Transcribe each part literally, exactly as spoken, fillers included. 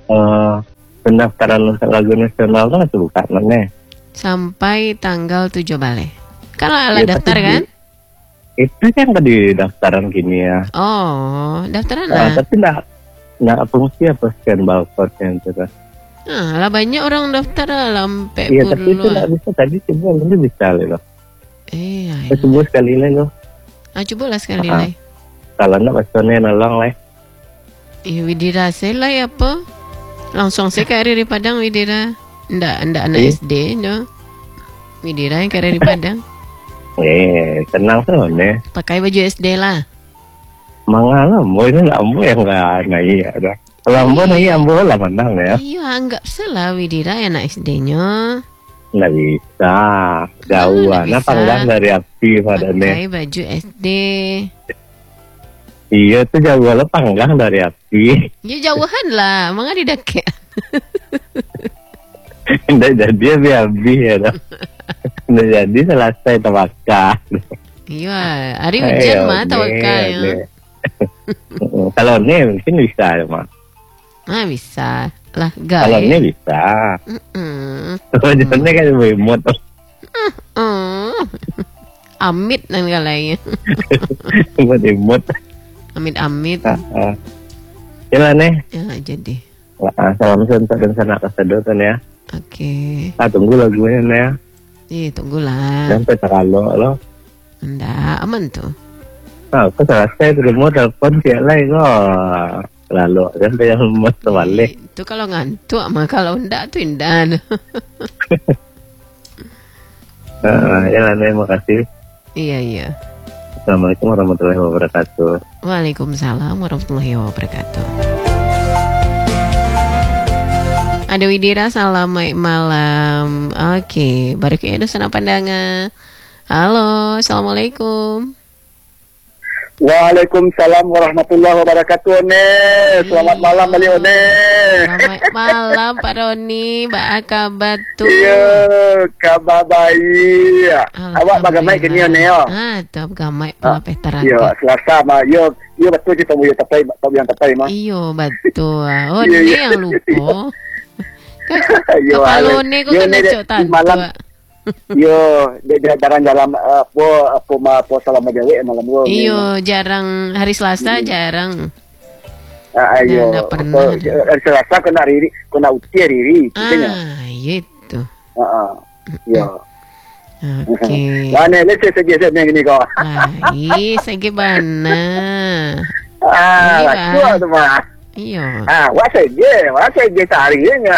uh, pendaftaran lagu nasional itu buka mana? Sampai tanggal tujuh balik. Kalau ala Ya, daftar tapi kan? Itu kan tadi daftaran gini ya. Oh, daftaran Nah, lah. tapi enggak enggak fungsi apa scan barcode-nya itu kan. Ah, lah banyak orang daftar lah sampai Iya, tapi itu puluh. enggak bisa tadi coba nanti bisa loh. Eh, Kita coba sekali lagi loh. ah, coba lah sekali Ah. lah. Kalau enggak pastinya nolong lah. Eh, Widira saya lah ya apa? Langsung saya ke di Padang Widira. Ndak, ndak anak Eh? S D no. Widira yang ke di Padang. Eh, tenang soalnya. Pakai baju S D lah. Mangalah, mau ini enggak mau yang enggak naik ada. Kalau mau naik ambo lah menang ya. Iya, anggap salah Widira anak S D-nya. Nggak bisa. Jauhan. nggak Apa bisa. enggak dari api padanya. Pakai baju S D. Iya, itu jauh lah panggang dari api. Ya jauhan lah, mangga di dake. Nggak jadi api ya dah. Nggak jadi selesai tawakal. Iya, hari hujan mah tawakal ya. Kalau ini mungkin bisa ya mah. Ah bisa lah, Kalau ini gay. bisa. Mm-mm. Wajannya kan remote. Oh. Amit dan kalanya. Buat remote. Amit-amit. Yalah nih. Ya jadi. Ah, salam sentak dan sanak kasadot kan ya. Oke. Ah, tunggu lagunya nih ya. Eh, tunggulah. Sampai terlalu loh. Nggak, aman tuh. Ah, aku selesai terus mau telepon siapa lagi kok. Lalu sampai yang mau terbalik. Itu kalau ngantuk mah, kalau enggak tuh indah. Ah, yalah nih, makasih. Iya, iya. Assalamualaikum warahmatullahi wabarakatuh. Waalaikumsalam warahmatullahi wabarakatuh. Ada Widira, selamat malam. Oke, baru kayak ada sana pandangan. Halo, assalamualaikum. Waalaikumsalam warahmatullahi wabarakatuh, One. Selamat malam, Bali One. Selamat malam, Pak Roni, Mbak Aka Batu. Iya, kabar baik. Awak bagaimana kini, One? Ya? Ah, tu bagaimana Pak Petra? Iya, Selasa mah. Yo, yo betul je tamu yo tapai, tamu yang tapai mah. Iyo, betul. Oh, Iya, ni iya. yang lupa. Yo, Kepala ni kau yo, kena ni cok tantu. malam. Yo, dia dia jalan jalan apa apa mah apa salam jawe malam yo. Iyo, jarang hari Selasa jarang. Ah, ayo. Nggak pernah. Apa, Selasa kena riri, kena utia riri, kitanya. Ah, itu. Heeh. Yo. Oke. Mana let's say saja saya gini kau. Ai, segi bana. Ah, Iya, laku Bang. tu mah. Iyo. Ah, wah saja, wah saja tarinya.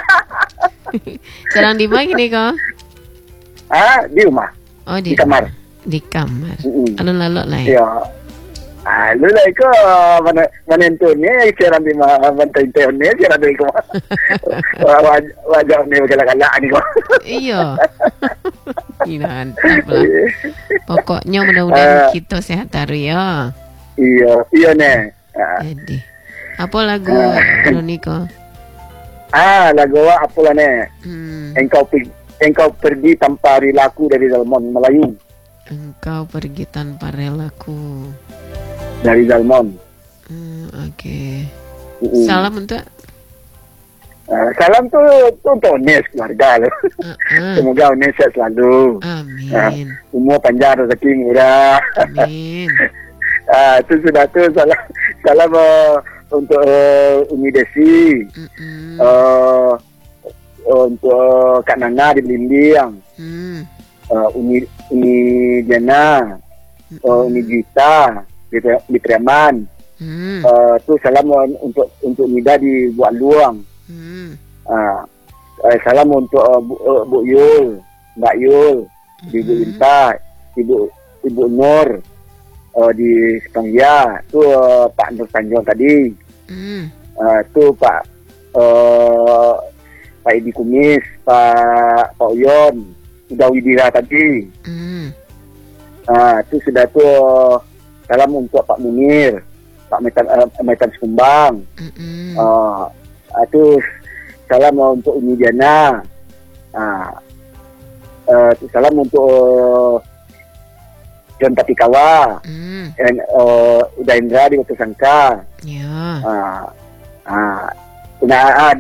Sedang di mana ni kau? Ah, di rumah. Oh, di, Di kamar. Di kamar. Mm-mm. Alun-alun lah. Ya. Ah, lu lah ko mana mana tu ni kira di mana bantai tu ni kira di ko. Wah, wajah ni galak-galak ni ko. Iyo. Mantap lah. Pokoknya mudah-mudahan Ah. kita sehat terus ya. Iya, iya ne. Ah, Jadi, apa lagu Noniko? ah lagu awak apa lah ne? Hmm, Engkau pergi, engkau pergi tanpa rilaku dari Dalmon Melayu. engkau pergi tanpa relaku. Dari Dalmon. Hmm, Oke. Mm-mm. Salam untuk. Ah, salam tu tu untuk Nes keluarga lu. Uh-uh. Semoga Nes sehat selalu. Amin. Umur panjang, rezeki murah. Amin. Ah, itu sudah tu salam salam uh, untuk uh, Umi Desi, Mm-mm. uh, untuk uh, Kak Nana di Belimbing, Hmm. uh, Umi Umi Jana, uh, Umi Gita di, di Preman. Hmm. Uh, tu salam uh, untuk untuk Nida di Buat Luang. Hmm. Uh, uh, salam untuk uh, Bu, uh, Bu Yul, Mbak Yul di Bu Inta, Ibu Ibu Nur. Uh, di Sepanggia tu uh, Pak Nur Tanjung tadi, Hmm. uh, tu Pak uh, Pak Edi Kumis, Pak Pak Uyon, sudah Widira tadi, Hmm. uh, tu sudah tu uh, salam untuk Pak Munir, Pak Metan uh, Metan Sekumbang, Mm-mm. uh, uh, tu salam uh, untuk Umi Diana, uh, uh, tu salam untuk uh, John Patikawa, Hmm. dan uh, Uda Indra di Batu Sangka. Ya. Ah, ah, nah, ah,